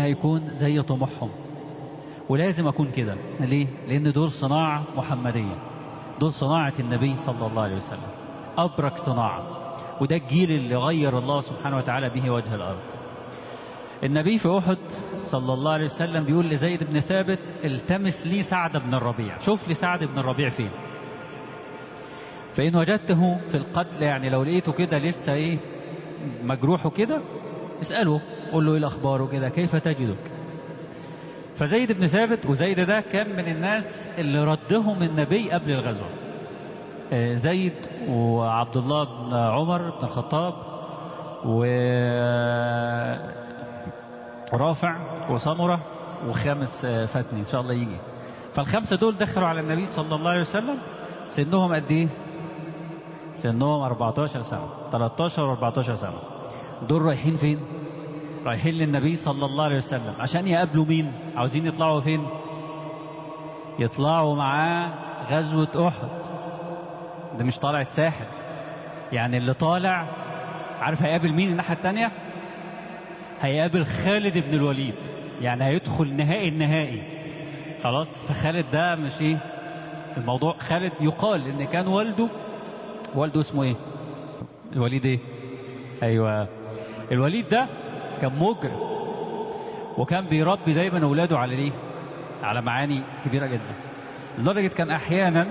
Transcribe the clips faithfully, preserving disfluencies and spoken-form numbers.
هيكون زي طموحهم. ولازم أكون كده. ليه؟ لأن دول صناعة محمدية، دول صناعة النبي صلى الله عليه وسلم، أبرك صناعة. وده الجيل اللي غير الله سبحانه وتعالى به وجه الأرض. النبي في أحد صلى الله عليه وسلم بيقول لزيد بن ثابت التمس لي سعد بن الربيع، شوف لي سعد بن الربيع فين، فإن وجدته في القتل، يعني لو لقيته كده لسه إيه مجروح كده اسأله، قول له إيه الأخبار وكده، كيف تجدك. فزيد بن ثابت، وزيد ده كان من الناس اللي ردهم النبي قبل الغزوة، زيد وعبد الله بن عمر بن الخطاب ورافع وسمرة وخامس فتني إن شاء الله يجي. فالخمسة دول دخلوا على النبي صلى الله عليه وسلم سنهم قد إيه؟ سنهم أربعتاشر سنة، تلتاشر و أربعتاشر سنة. دول رايحين فين؟ رايحين للنبي صلى الله عليه وسلم عشان يقابلوا مين؟ عاوزين يطلعوا فين؟ يطلعوا معاه غزوة أحد. ده مش طالع ساحل، يعني اللي طالع عارف هيقابل مين الناحية التانية؟ هيقابل خالد بن الوليد، يعني هيدخل نهائي النهائي. خلاص. فخالد ده مش ايه الموضوع، خالد يقال ان كان والده والده اسمه ايه؟ الوليد ايه؟ ايوه، الوليد ده كان مجرم، وكان بيربي دايما اولاده على ايه؟ على معاني كبيرة جدا، لدرجة كان احيانا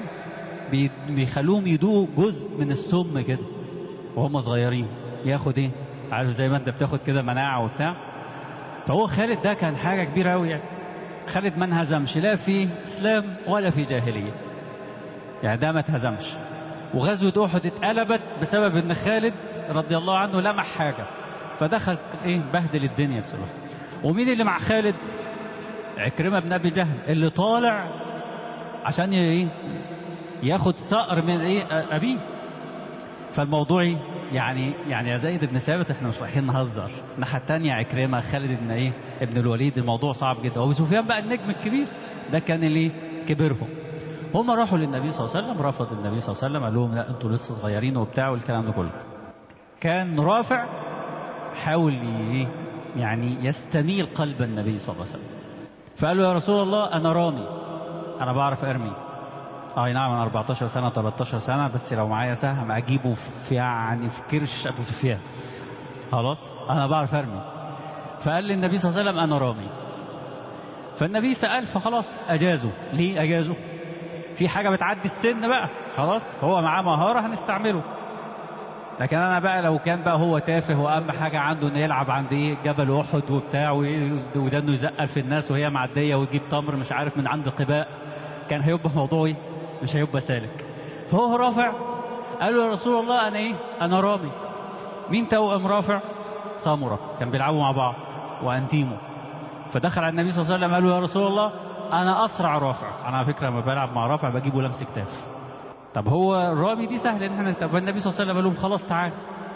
بيخلوهم يدوقوا جزء من السم كده وهم صغيرين، ياخد ايه؟ عارف زي ما انت بتاخد كده مناعة وبتاع. فهو خالد ده كان حاجة كبيرة قوي يعني. خالد ما انهزمش لا في اسلام ولا في جاهلية، يعني ده ما اتهزمش. وغزوة احد اتقلبت بسبب ان خالد رضي الله عنه لمح حاجة فدخل ايه بهدل الدنيا بسبب. ومين اللي مع خالد؟ عكرمة بن ابي جهل، اللي طالع عشان ايه ياخد ثأر من ايه ابيه. فالموضوع ايه يعني يعني يا زيد بن ثابت احنا مش رايحين نهزر. الناحيه الثانيه عكرمه، خالد بن ايه ابن الوليد، الموضوع صعب جدا. وابو سفيان بقى النجم الكبير ده كان اللي كبرهم. هم راحوا للنبي صلى الله عليه وسلم، رفض النبي صلى الله عليه وسلم، قال لهم لا انتوا لسه صغيرين وبتاع والكلام ده كله. كان رافع حاول ايه يعني يستميل قلب النبي صلى الله عليه وسلم، فقال له يا رسول الله انا رامي، انا بعرف ارمي. اي نعم انا أربعتاشر سنة تلتاشر سنة، بس لو معايا سهم اجيبه في يعني في كرش ابو سفيان. خلاص انا بعرف ارمي. فقال للنبي صلى الله عليه وسلم انا رامي. فالنبي سأل فخلاص اجازه. ليه اجازه؟ في حاجة بتعدي السن بقى، خلاص هو معاه مهارة هنستعمله. لكن انا بقى لو كان بقى هو تافه واهم حاجة عنده انه يلعب عند ايه جبل احد وبتاع، وده انه يزقل في الناس وهي معدية ويجيب تمر مش عارف من عند قباء، كان هيبقى موضوعي مش هيبقى سالك. فهو رافع قال له يا رسول الله انا ايه انا رامي. مين توأم رافع؟ سمرة، كان بيلعبوا مع بعض وانتيمو. فدخل على النبي صلى الله عليه وسلم قال له يا رسول الله انا اسرع رافع، انا على فكره لما بلعب مع رافع بجيبه لمس كتاف. طب هو الرامي دي سهل ان احنا. طب النبي صلى الله عليه وسلم قال لهم خلاص تعال،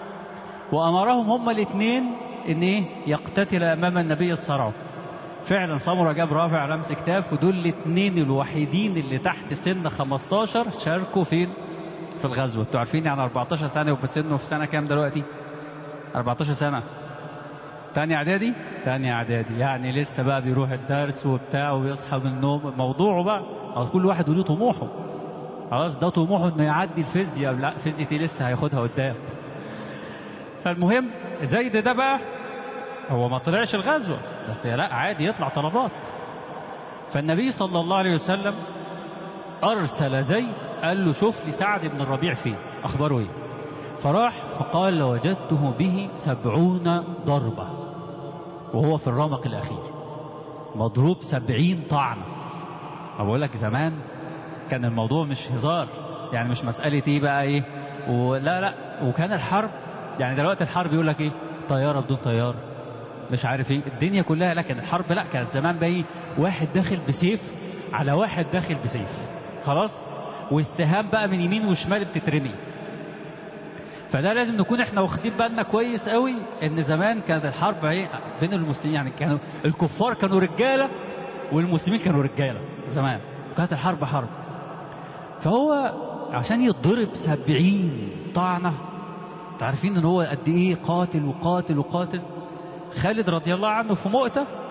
وامرهم هما الاثنين ان ايه يقتتل امام النبي الصرع. فعلا سمرة جاب رافع لمس كتاف، ودول الاثنين الوحيدين اللي تحت سن خمستاشر شاركوا فين في الغزوة. انتوا عارفين يعني أربعتاشر سنة وفي سنه في سنة كام دلوقتي؟ أربعتاشر سنة تاني اعدادي تاني اعدادي يعني لسه بقى بيروح الدرس وبتاع ويصحى من النوم. موضوعه بقى أو كل واحد له طموحه. خلاص ده طموحه انه يعدي الفيزياء، لا فيزياء دي لسه هياخدها قدام. فالمهم زيد ده بقى هو ما طلعش الغزوة، بس لا عادي يطلع طلبات. فالنبي صلى الله عليه وسلم أرسل زيد قال له شوف لي سعد بن الربيع فين، أخباره إيه. فراح فقال وجدته به سبعون ضربة، وهو في الرمق الأخير مضروب سبعين طعنة. أقول لك زمان كان الموضوع مش هزار، يعني مش مسألة إيه بقى إيه ولا لا. وكان الحرب يعني دلوقتي الحرب يقول لك إيه طيارة بدون طيار مش عارف ايه الدنيا كلها، لكن الحرب لا، كان زمان بقى واحد داخل بسيف على واحد داخل بسيف. خلاص. والسهام بقى من يمين وشمال بتترمي. فده لازم نكون احنا واخدين بالنا كويس قوي ان زمان كانت الحرب ايه بين المسلمين، يعني كانوا الكفار كانوا رجاله والمسلمين كانوا رجاله زمان، وكانت الحرب حرب. فهو عشان يتضرب سبعين طعنه، تعرفين ان هو قد ايه قاتل وقاتل وقاتل. خالد رضي الله عنه في مؤتة